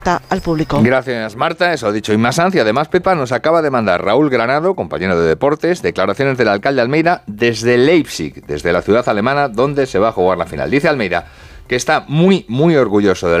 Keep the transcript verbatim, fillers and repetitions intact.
al público. Gracias, Marta. Eso ha dicho Inma Sanz. Y además, Pepa, nos acaba de mandar Raúl Granado, compañero de deportes, declaraciones del alcalde Almeida desde Leipzig, desde la ciudad alemana donde se va a jugar la final. Dice Almeida que está muy, muy orgulloso del